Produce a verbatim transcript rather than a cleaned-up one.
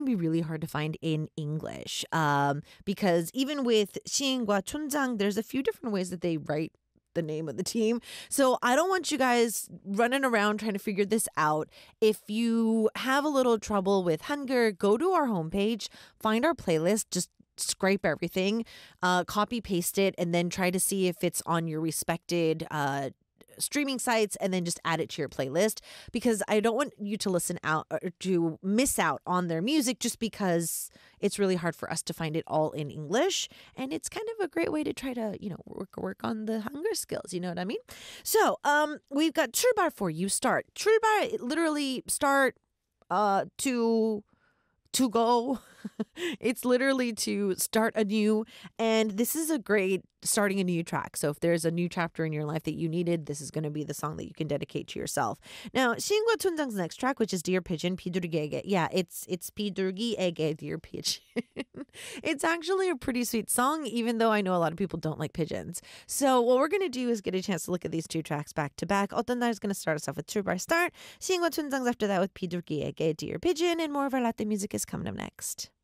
be really hard to find in English um, because even with 시인과 촌장, there's a few different ways that they write the name of the team. So I don't want you guys running around trying to figure this out. If you have a little trouble with Hangul, go to our homepage, find our playlist, just scrape everything, uh, copy paste it, and then try to see if it's on your respected uh, streaming sites, and then just add it to your playlist, because I don't want you to listen out or to miss out on their music just because it's really hard for us to find it all in English. And it's kind of a great way to try to, you know, work work on the Hangul skills. You know what I mean? So um, we've got 출발 for you. Start. 출발, literally start uh, to to go. It's literally to start anew. And this is a great starting a new track. So if there's a new chapter in your life that you needed, this is going to be the song that you can dedicate to yourself. Now, 시인과 촌장's next track, which is Dear Pigeon, 비둘기에게. Yeah, it's it's 비둘기에게, Dear Pigeon. It's actually a pretty sweet song, even though I know a lot of people don't like pigeons. So what we're going to do is get a chance to look at these two tracks back to back. 어떤 날 is going to start us off with 출발 start. 시인과 촌장's after that with 비둘기에게, Dear Pigeon, and more of our Latin music is coming up next.